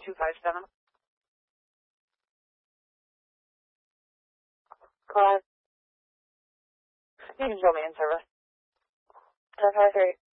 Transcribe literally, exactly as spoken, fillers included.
two five seven. Call. You can show me in service. That's how I